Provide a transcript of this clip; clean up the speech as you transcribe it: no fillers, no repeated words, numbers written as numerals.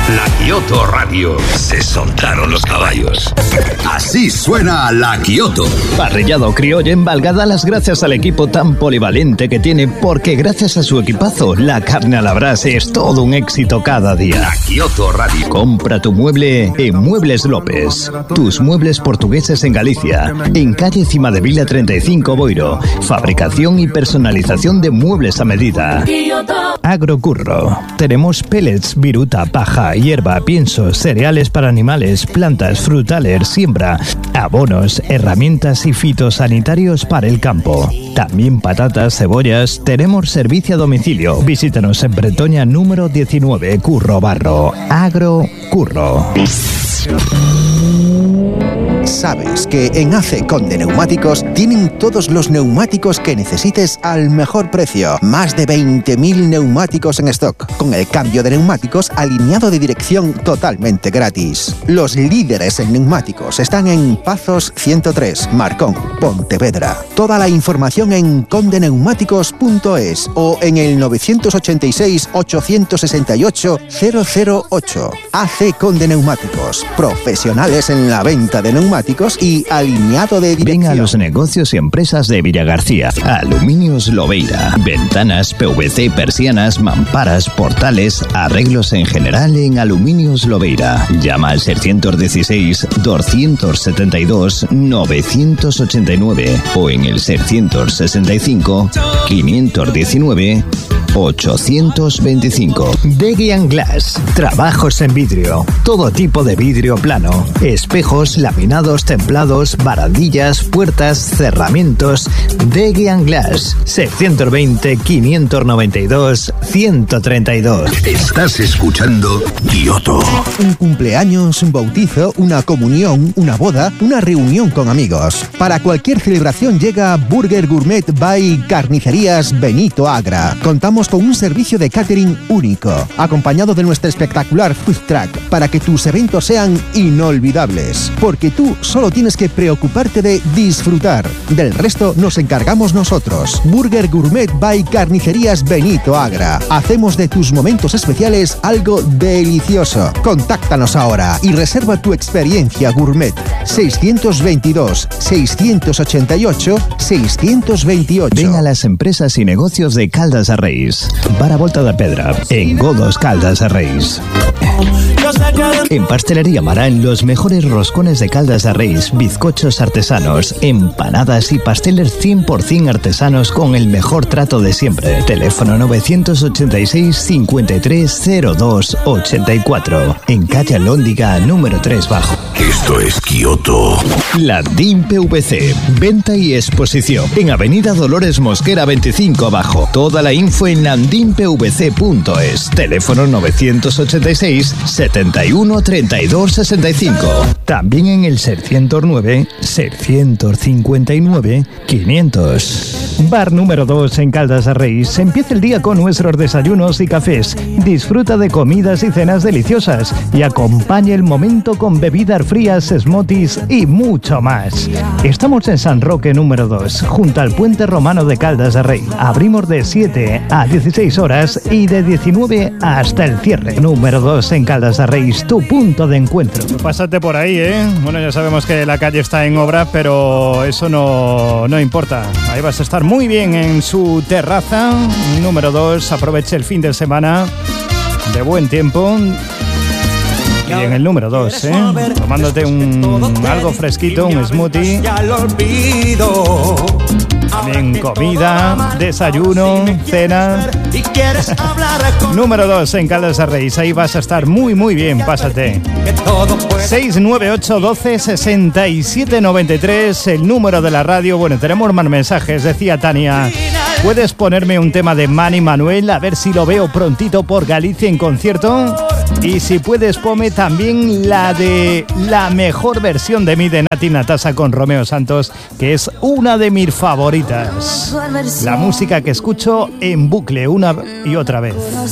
La Kioto Radio. Se soltaron los caballos. Así suena la Kioto. Parrillado criolla en Valga da las gracias al equipo tan polivalente que tiene, porque gracias a su equipazo, la carne a la brasa es todo un éxito cada día. La Kioto Radio. Compra tu mueble en Muebles López. Tus muebles portugueses en Galicia. En calle Cimadevila 35 Boiro. Fabricación y personalización de muebles a medida. Agrocurro. Tenemos pellets, viruta, paja, hierba, piensos, cereales para animales, plantas, frutales, siembra, abonos, herramientas y fitosanitarios para el campo. También patatas, cebollas. Tenemos servicio a domicilio. Visítanos en Bretoña número 19, Curro Barro. Agrocurro. ¿Sabes que en AC Conde Neumáticos tienen todos los neumáticos que necesites al mejor precio? Más de 20.000 neumáticos en stock, con el cambio de neumáticos alineado de dirección totalmente gratis. Los líderes en neumáticos están en Pazos 103, Marcón, Pontevedra. Toda la información en condeneumáticos.es o en el 986 868 008. AC Conde Neumáticos, profesionales en la venta de neumáticos y alineado de dirección. Ven a los negocios y empresas de Villagarcía. Aluminios Lobeira. Ventanas, PVC, persianas, mamparas, portales, arreglos en general en Aluminios Lobeira. Llama al 672-272-989 o en el 665-519-825. Degian Glass. Trabajos en vidrio. Todo tipo de vidrio plano. Espejos, laminados, templados, barandillas, puertas, cerramientos. Degian Glass. 620-592-132. Estás escuchando Kioto. Un cumpleaños, un bautizo, una comunión, una boda, una reunión con amigos. Para cualquier celebración llega Burger Gourmet by Carnicerías Benito Agra. Contamos con un servicio de catering único, acompañado de nuestra espectacular food truck, para que tus eventos sean inolvidables. Porque tú solo tienes que preocuparte de disfrutar. Del resto nos encargamos nosotros. Burger Gourmet by Carnicerías Benito Agra. Hacemos de tus momentos especiales algo delicioso. Contáctanos ahora y reserva tu experiencia gourmet. 622-688-628. Ven a las empresas y negocios de Caldas de Reis. Para Volta da Pedra, en Godos, Caldas de Reis. En Pastelería Marán, los mejores roscones de Caldas de Reis, bizcochos artesanos, empanadas y pasteles 100% artesanos con el mejor trato de siempre. Teléfono 986 5302 84. En calle Lóndiga, número 3 bajo. Esto es Kioto. Landín PVC. Venta y exposición. En Avenida Dolores Mosquera 25 abajo. Toda la info en landinpvc.es. Teléfono 986 71 32 65. También en el 609 659 500. Bar número 2 en Caldas de Reis. Empieza el día con nuestros desayunos y cafés. Disfruta de comidas y cenas deliciosas y acompaña el momento con bebidas frías, smoothies y mucho más. Estamos en San Roque número 2, junto al Puente Romano de Caldas de Reis. Abrimos de 7 a 16 horas y de 19 hasta el cierre. Número 2 en Caldas de Reis, tu punto de encuentro. Pásate por ahí, ¿eh? Bueno, ya sabemos que la calle está en obra, pero eso no importa. Ahí vas a estar muy bien en su terraza. Número 2, aproveche el fin de semana de buen tiempo. Y en el número 2, tomándote algo fresquito, un smoothie. También comida, desayuno, cena. Número 2 en Caldas de Reis. Ahí vas a estar muy, muy bien. Pásate. 698 12 67 93, el número de la radio. Bueno, tenemos más mensajes. Decía Tania, ¿puedes ponerme un tema de Manny Manuel? A ver si lo veo prontito por Galicia en concierto. Y si puedes, ponme también la de la mejor versión de mí de Nati Natasa con Romeo Santos, que es una de mis favoritas. La música que escucho en bucle una y otra vez.